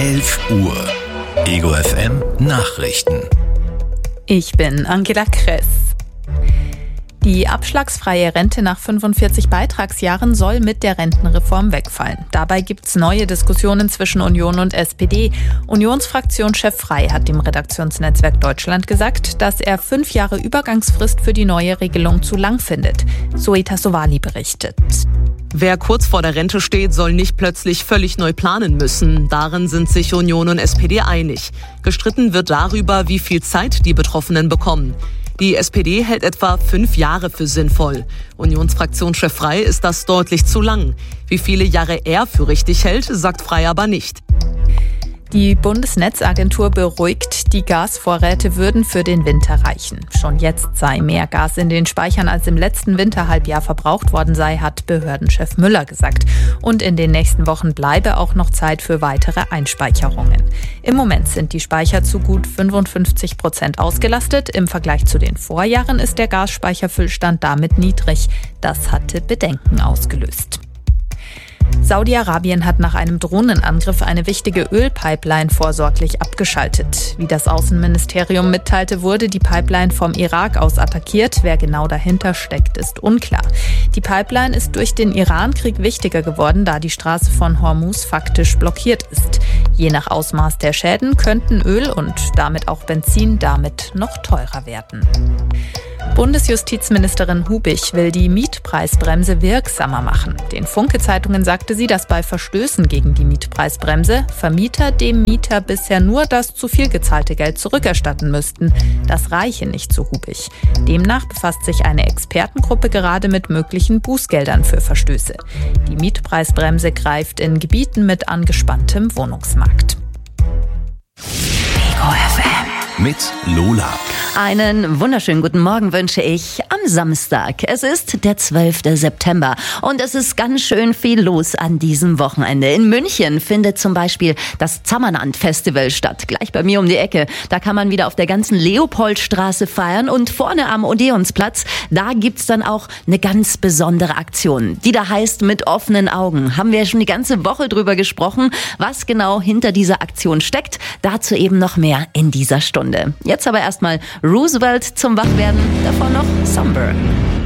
11 Uhr. Ego FM Nachrichten. Ich bin Angela Kress. Die abschlagsfreie Rente nach 45 Beitragsjahren soll mit der Rentenreform wegfallen. Dabei gibt's neue Diskussionen zwischen Union und SPD. Unionsfraktionschef Frey hat dem Redaktionsnetzwerk Deutschland gesagt, dass er 5 Jahre Übergangsfrist für die neue Regelung zu lang findet. Zoe Tassovali berichtet. Wer kurz vor der Rente steht, soll nicht plötzlich völlig neu planen müssen. Darin sind sich Union und SPD einig. Gestritten wird darüber, wie viel Zeit die Betroffenen bekommen. Die SPD hält etwa 5 Jahre für sinnvoll. Unionsfraktionschef Frey ist das deutlich zu lang. Wie viele Jahre er für richtig hält, sagt Frey aber nicht. Die Bundesnetzagentur beruhigt, die Gasvorräte würden für den Winter reichen. Schon jetzt sei mehr Gas in den Speichern als im letzten Winterhalbjahr verbraucht worden sei, hat Behördenchef Müller gesagt. Und in den nächsten Wochen bleibe auch noch Zeit für weitere Einspeicherungen. Im Moment sind die Speicher zu gut 55% ausgelastet. Im Vergleich zu den Vorjahren ist der Gasspeicherfüllstand damit niedrig. Das hatte Bedenken ausgelöst. Saudi-Arabien hat nach einem Drohnenangriff eine wichtige Ölpipeline vorsorglich abgeschaltet. Wie das Außenministerium mitteilte, wurde die Pipeline vom Irak aus attackiert. Wer genau dahinter steckt, ist unklar. Die Pipeline ist durch den Iran-Krieg wichtiger geworden, da die Straße von Hormuz faktisch blockiert ist. Je nach Ausmaß der Schäden könnten Öl und damit auch Benzin damit noch teurer werden. Bundesjustizministerin Hubich will die Mietpreisbremse wirksamer machen. Den Funke-Zeitungen sagte sie, dass bei Verstößen gegen die Mietpreisbremse Vermieter dem Mieter bisher nur das zu viel gezahlte Geld zurückerstatten müssten. Das reiche nicht, so Hubich. Demnach befasst sich eine Expertengruppe gerade mit möglichen Bußgeldern für Verstöße. Die Mietpreisbremse greift in Gebieten mit angespanntem Wohnungsmarkt. Ego FM mit Lola. Einen wunderschönen guten Morgen wünsche ich am Samstag. Es ist der 12. September und es ist ganz schön viel los an diesem Wochenende. In München findet zum Beispiel das Zammernand-Festival statt, gleich bei mir um die Ecke. Da kann man wieder auf der ganzen Leopoldstraße feiern und vorne am Odeonsplatz, da gibt's dann auch eine ganz besondere Aktion, die da heißt Mit offenen Augen. Haben wir ja schon die ganze Woche drüber gesprochen, was genau hinter dieser Aktion steckt. Dazu eben noch mehr in dieser Stunde. Jetzt aber erstmal Roosevelt zum Wachwerden, davor noch Somber.